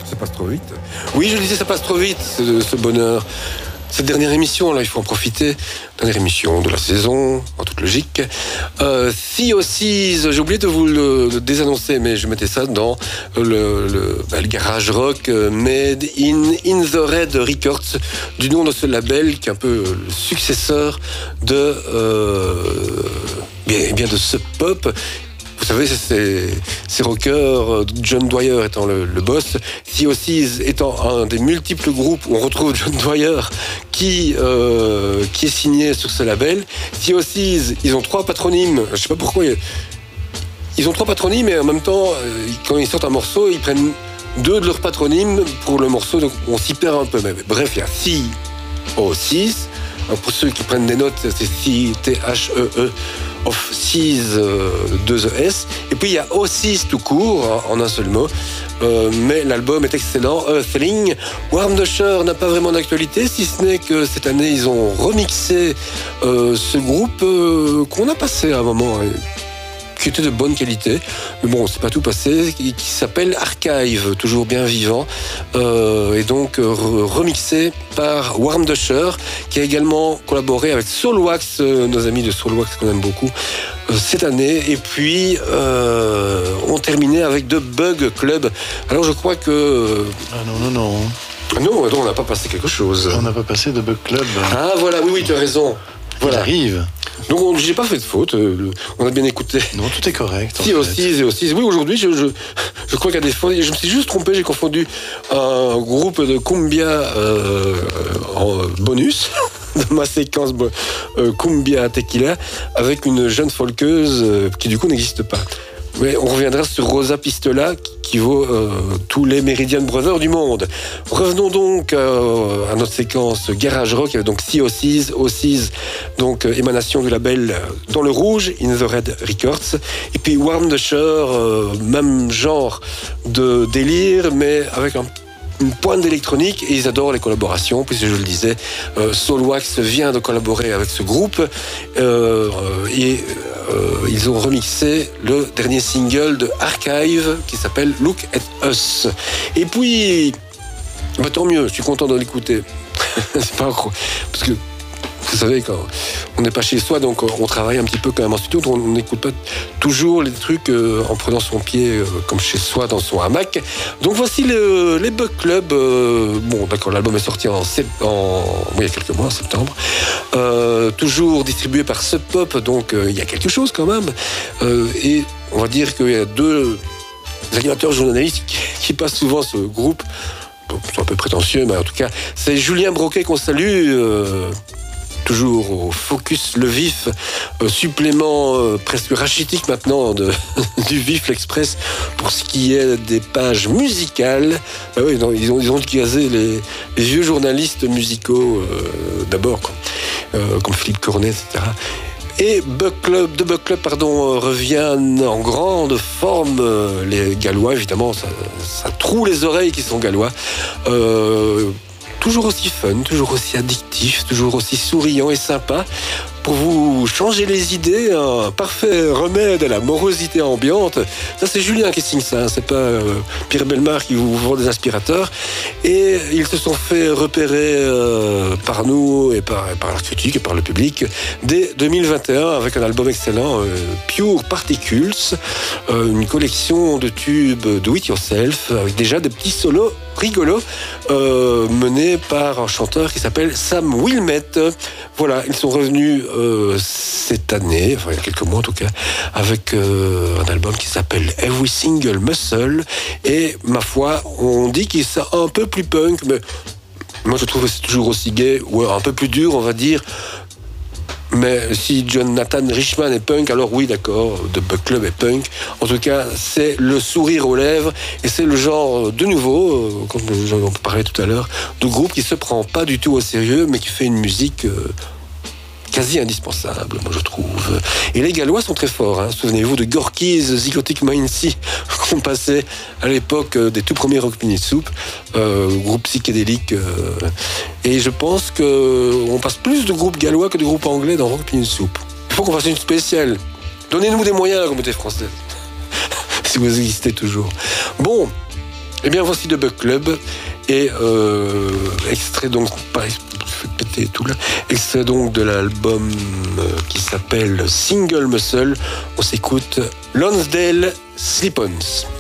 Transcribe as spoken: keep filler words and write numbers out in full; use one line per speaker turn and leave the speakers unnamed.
Ça passe trop vite. Oui, je disais, ça passe trop vite, ce, ce bonheur. Cette dernière émission, là, il faut en profiter. Dernière émission de la saison, en toute logique. Euh, Sea of Seas, j'ai oublié de vous le, le désannoncer, mais je mettais ça dans le, le, bah, le garage rock Made in, in the Red Records, du nom de ce label qui est un peu le successeur de, euh, bien, bien de ce pop. Vous savez, c'est ces rockers, John Dwyer étant le, le boss, Sea of Seas étant un des multiples groupes où on retrouve John Dwyer qui, euh, qui est signé sur ce label. Sea of Seas, ils ont trois patronymes, je ne sais pas pourquoi, ils ont trois patronymes, mais en même temps, quand ils sortent un morceau, ils prennent deux de leurs patronymes pour le morceau, donc on s'y perd un peu. Mais bref, il y a Sea of Seas. Pour ceux qui prennent des notes, c'est Sea, T H E E, of Seas, euh, deux E S. Et puis il y a Seas tout court, en un seul mot. Euh, mais l'album est excellent. Earthling. Warm the Shore n'a pas vraiment d'actualité, si ce n'est que cette année, ils ont remixé euh, ce groupe euh, qu'on a passé à un moment, hein, qui était de bonne qualité, mais bon, c'est pas tout passé, qui, qui s'appelle Archive, toujours bien vivant, euh, et donc euh, remixé par Warm the Shore, qui a également collaboré avec Soulwax, euh, nos amis de Soulwax qu'on aime beaucoup, euh, cette année, et puis euh, on terminait avec The Bug Club. Alors je crois que...
Ah non, non, non.
Non, non, on n'a pas passé quelque chose.
On n'a pas passé The Bug Club.
Ah voilà, oui, oui, tu as raison. Voilà.
Il arrive.
Donc, j'ai pas fait de faute, on a bien écouté.
Non, tout est correct.
Si, aussi, aussi. Oui, aujourd'hui, je, je, je crois qu'à des fois, je me suis juste trompé, j'ai confondu un groupe de cumbia euh, en bonus, dans ma séquence euh, cumbia tequila, avec une jeune folkeuse euh, qui, du coup, n'existe pas. Mais on reviendra sur Rosa Pistola, qui vaut euh, tous les Meridian Brothers du monde. Revenons donc euh, à notre séquence Garage Rock, avec donc Sea of Seas, of Seas, donc euh, émanation du label dans le rouge, In the Red Records. Et puis Warm the Shore, euh, même genre de délire, mais avec un une pointe d'électronique, et ils adorent les collaborations, puisque je le disais, euh, Soulwax vient de collaborer avec ce groupe, euh, et euh, ils ont remixé le dernier single de Archive qui s'appelle Look at Us. Et puis, bah, tant mieux, je suis content de l'écouter. C'est pas gros, parce que vous savez, quand on n'est pas chez soi, donc on travaille un petit peu quand même en studio, donc on n'écoute pas toujours les trucs euh, en prenant son pied euh, comme chez soi dans son hamac. Donc voici le, les Bug Club. Euh, bon, d'accord, l'album est sorti en, sept, en oui, il y a quelques mois, en septembre. Euh, toujours distribué par Sub Pop, donc euh, il y a quelque chose quand même. Euh, et on va dire qu'il y a deux animateurs journalistes qui, qui passent souvent ce groupe. C'est un peu prétentieux, mais en tout cas, c'est Julien Broquet qu'on salue. Euh, toujours au Focus Le Vif, euh, supplément euh, presque rachitique maintenant de, du Vif l'Express pour ce qui est des pages musicales. Ah oui, non, ils ont, ils ont casé les, les vieux journalistes musicaux euh, d'abord, quoi, euh, comme Philippe Cornet, et cetera. Et Bug Club, The Bug Club, pardon, reviennent en grande forme. Les Gallois, évidemment, ça, ça troue les oreilles qui sont Gallois. Euh, Toujours aussi fun, toujours aussi addictif, toujours aussi souriant et sympa. Pour vous changer les idées, un parfait remède à la morosité ambiante. Ça, c'est Julien qui signe ça, hein. C'est pas euh, Pierre Bellemare qui vous vend des aspirateurs. Et ils se sont fait repérer euh, par nous et par, par la critique et par le public dès deux mille vingt et un avec un album excellent, euh, Pure Particles, euh, une collection de tubes do it yourself avec déjà des petits solos rigolos euh, menés par un chanteur qui s'appelle Sam Wilmette. Voilà, ils sont revenus euh, cette année, enfin il y a quelques mois en tout cas, avec euh, un album qui s'appelle Every Single Muscle. Et ma foi, on dit qu'il est un peu plus punk, mais moi je trouve que c'est toujours aussi gay, ou un peu plus dur, on va dire. Mais si Jonathan Richman est punk, alors oui, d'accord, The Bug Club est punk. En tout cas, c'est le sourire aux lèvres, et c'est le genre, de nouveau, comme j'en parlais tout à l'heure, de groupe qui se prend pas du tout au sérieux, mais qui fait une musique euh, quasi indispensable, moi je trouve. Et les Gallois sont très forts, hein. Souvenez-vous de Gorky's Zygotic Mindsy qu'on passait à l'époque des tout premiers Rock Minute Soup, euh, groupe psychédélique. Euh, et je pense qu'on passe plus de groupes gallois que de groupes anglais dans Rock Minute Soup. Il faut qu'on fasse une spéciale. Donnez-nous des moyens à la communauté française. Si vous existez toujours. Bon, Eh bien, voici The Bug Club et euh, extrait donc, pas péter tout là, extrait donc de l'album euh, qui s'appelle Single Muscle. On s'écoute Lonsdale Slip-Ons.